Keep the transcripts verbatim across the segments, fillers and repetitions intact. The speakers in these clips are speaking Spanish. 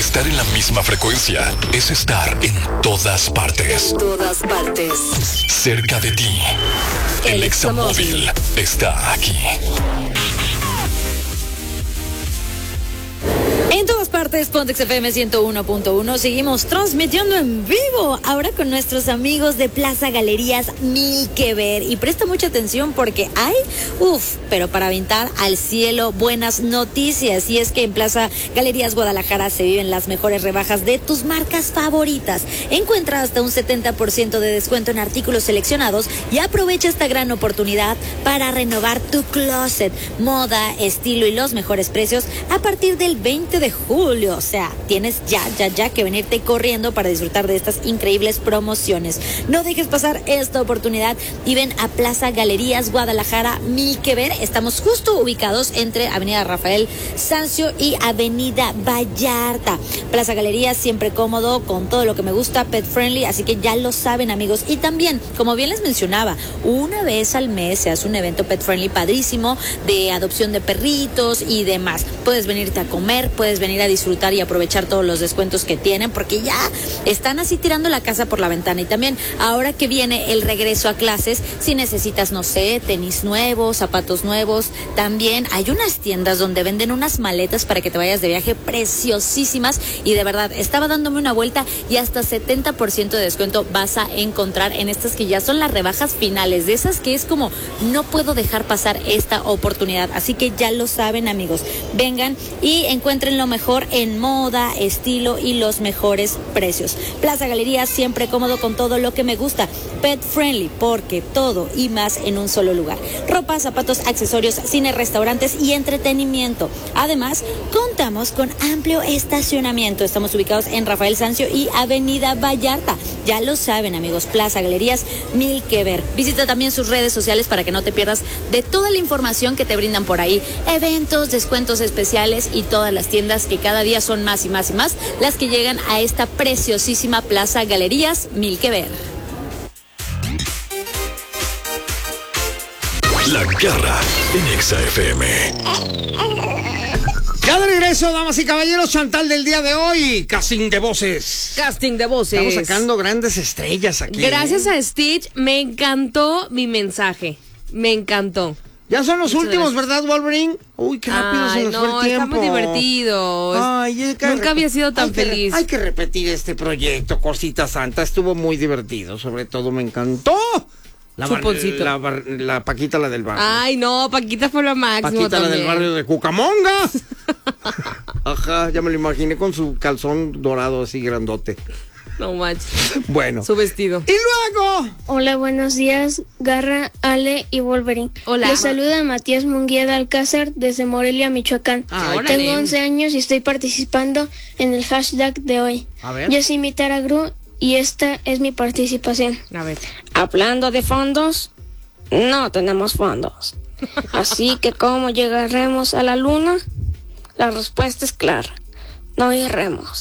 Estar en la misma frecuencia es estar en todas partes. En todas partes. Cerca de ti. El, el Examóvil está aquí. En todas partes, Pontex F M ciento uno punto uno. Seguimos transmitiendo en vivo. Ahora con nuestros amigos de Plaza Galerías Mil que Ver. Y presta mucha atención porque hay, uff, pero para aventar al cielo buenas noticias. Y es que en Plaza Galerías Guadalajara se viven las mejores rebajas de tus marcas favoritas. Encuentra hasta un setenta por ciento de descuento en artículos seleccionados y aprovecha esta gran oportunidad para renovar tu closet. Moda, estilo y los mejores precios a partir del veinte de julio. O sea, tienes ya, ya, ya que venirte corriendo para disfrutar de estas increíbles promociones. No dejes pasar esta oportunidad y ven a Plaza Galerías Guadalajara Mil que Ver. Estamos justo ubicados entre Avenida Rafael Sanzio y Avenida Vallarta. Plaza Galerías siempre cómodo, con todo lo que me gusta, pet friendly, así que ya lo saben, amigos. Y también, como bien les mencionaba, una vez al mes se hace un evento pet friendly padrísimo de adopción de perritos y demás. Puedes venirte a comer, puedes venir a disfrutar y aprovechar todos los descuentos que tienen, porque ya están así tirando la casa por la ventana. Y también, ahora que viene el regreso a clases, si necesitas, no sé, tenis nuevos, zapatos nuevos, también hay unas tiendas donde venden unas maletas para que te vayas de viaje preciosísimas. Y de verdad, estaba dándome una vuelta y hasta setenta por ciento de descuento vas a encontrar en estas que ya son las rebajas finales, de esas que es como, no puedo dejar pasar esta oportunidad. Así que ya lo saben, amigos, vengan y encuentren lo mejor en moda, estilo y los mejores precios. Plaza Galerías siempre cómodo, con todo lo que me gusta, pet friendly, porque todo y más en un solo lugar. Ropa, zapatos, accesorios, cine, restaurantes y entretenimiento. Además, contamos con amplio estacionamiento. Estamos ubicados en Rafael Sanzio y Avenida Vallarta. Ya lo saben, amigos, Plaza Galerías Mil que Ver. Visita también sus redes sociales para que no te pierdas de toda la información que te brindan por ahí. Eventos, descuentos especiales y todas las tiendas que cada día son más y más y más las que llegan a esta preciosísima Plaza Galerías Mil que Ver. La Garra en Exa F M. Ya de regreso, damas y caballeros, Chantal del día de hoy, casting de voces. Casting de voces. Estamos sacando grandes estrellas aquí. Gracias a Stitch, me encantó mi mensaje. Me encantó. Ya son los Muchas últimos, gracias. ¿verdad, Wolverine? Uy, qué rápido Ay, se nos no, fue el tiempo. está muy divertido. Ay, es que Nunca rep- había sido tan hay que re- feliz. Hay que repetir este proyecto, Cosita Santa. Estuvo muy divertido, sobre todo me encantó. La, bar- Chuponcito. la, bar- la Paquita, la del barrio. Ay, no, Paquita fue lo máximo. Paquita, la del también. barrio de Cucamonga. Ajá, ya me lo imaginé con su calzón dorado así grandote. No manches. Bueno. Su vestido. Y luego. Hola, buenos días, Garra, Ale y Wolverine. Hola. Les saluda Matías Munguía de Alcázar desde Morelia, Michoacán. Ah, órale. Tengo once años y estoy participando en el hashtag de hoy. A ver. Yo soy imitar a Gru y esta es mi participación. A ver. Hablando de fondos, no tenemos fondos. Así que ¿cómo llegaremos a la luna? La respuesta es clara. No iremos.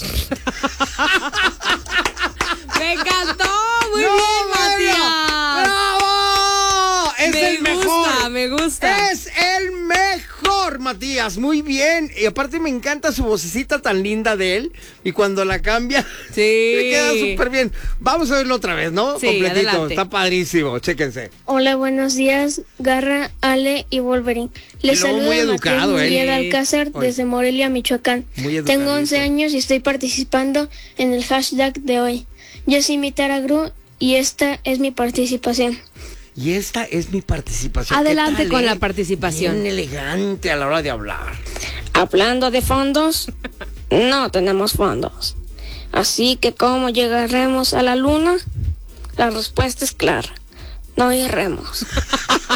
Me encantó. Muy ¡No, bien, bueno! Matías. ¡Bravo! Es me el gusta, mejor. me gusta. Es el mejor, Matías. Muy bien. Y aparte me encanta su vocecita tan linda de él. Y cuando la cambia, Sí. le queda súper bien. Vamos a verlo otra vez, ¿no? Sí, Completito. adelante. Está padrísimo. Chéquense. Hola, buenos días, Garra, Ale y Wolverine. Les Y luego saluda muy Matías educado, Munguía ¿eh? de Alcázar Oye. desde Morelia, Michoacán. Muy Tengo educadito. once años y estoy participando en el hashtag de hoy. Yo soy imitar a Gru y esta es mi participación. Y esta es mi participación. Adelante ¿Qué tal, con eh? la participación. Bien elegante a la hora de hablar. Hablando de fondos, no tenemos fondos. Así que ¿cómo llegaremos a la luna? La respuesta es clara. No iremos.